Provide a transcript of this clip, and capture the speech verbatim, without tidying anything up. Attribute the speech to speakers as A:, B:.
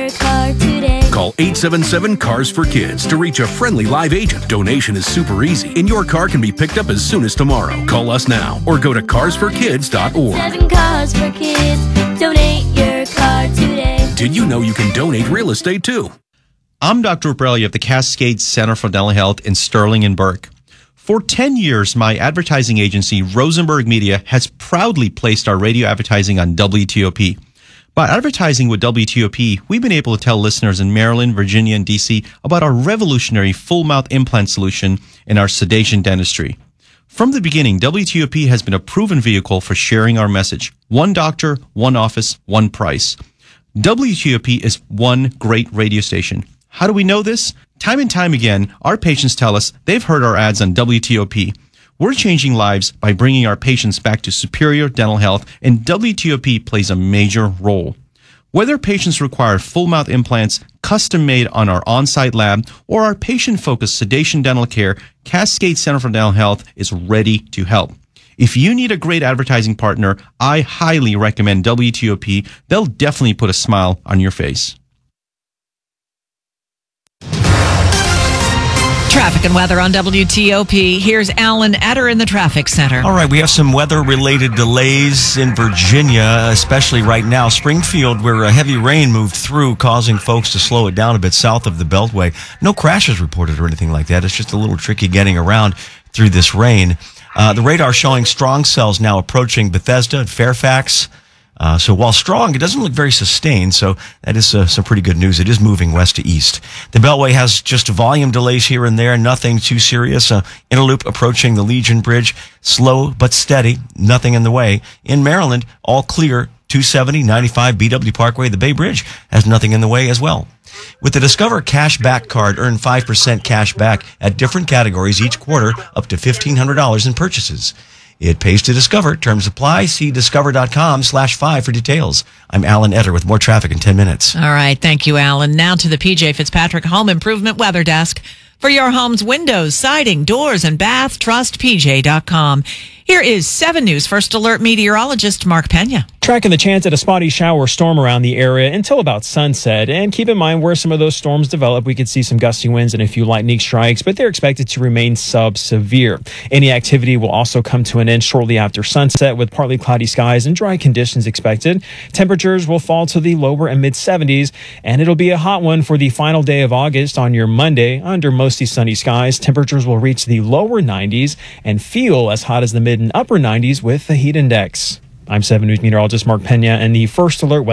A: your car today.
B: Call eight seven seven, C A R S for Kids to reach a friendly live agent. Donation is super easy, and your car can be picked up as soon as tomorrow. Call us now or go to cars for kids dot org.
A: Seven cars for kids. Donate your car today.
B: Did you know you can donate real estate too?
C: I'm Doctor Borelli of the Cascade Center for Dental Health in Sterling and Burke. For ten years, my advertising agency, Rosenberg Media, has proudly placed our radio advertising on W T O P. By advertising with W T O P, we've been able to tell listeners in Maryland, Virginia, and D C about our revolutionary full-mouth implant solution in our sedation dentistry. From the beginning, W T O P has been a proven vehicle for sharing our message. One doctor, one office, one price. W T O P is one great radio station. How do we know this? Time and time again, our patients tell us they've heard our ads on W T O P. We're changing lives by bringing our patients back to superior dental health, and W T O P plays a major role. Whether patients require full-mouth implants, custom-made on our on-site lab, or our patient-focused sedation dental care, Cascade Center for Dental Health is ready to help. If you need a great advertising partner, I highly recommend W T O P. They'll definitely put a smile on your face.
D: Traffic and weather on W T O P. Here's Alan Etter in the traffic center.
E: All right, we have some weather-related delays in Virginia, especially right now. Springfield, where a heavy rain moved through, causing folks to slow it down a bit south of the Beltway. No crashes reported or anything like that. It's just a little tricky getting around through this rain. Uh, the radar showing strong cells now approaching Bethesda and Fairfax. Uh, so while strong, it doesn't look very sustained, so that is uh, some pretty good news. It is moving west to east. The Beltway has just volume delays here and there, nothing too serious. Uh, Interloop approaching the Legion Bridge, slow but steady, nothing in the way. In Maryland, all clear, two seventy, ninety-five, B W Parkway. The Bay Bridge has nothing in the way as well. With the Discover Cash Back card, earn five percent cash back at different categories each quarter, up to fifteen hundred dollars in purchases. It pays to Discover. Terms apply. See discover.com slash five for details. I'm Alan Etter with more traffic in ten minutes.
D: All right. Thank you, Alan. Now to the P J Fitzpatrick Home Improvement Weather Desk. For your home's windows, siding, doors, and bath, trust P J dot com. Here is seven News First Alert meteorologist Mark Pena.
F: Tracking the chance at a spotty shower or storm around the area until about sunset. And keep in mind where some of those storms develop, we could see some gusty winds and a few lightning strikes, but they're expected to remain sub-severe. Any activity will also come to an end shortly after sunset with partly cloudy skies and dry conditions expected. Temperatures will fall to the lower and mid seventies, and it'll be a hot one for the final day of August on your Monday. Under mostly sunny skies, temperatures will reach the lower nineties and feel as hot as the mid and upper nineties with the heat index. I'm seven News meteorologist Mark Pena, and the First Alert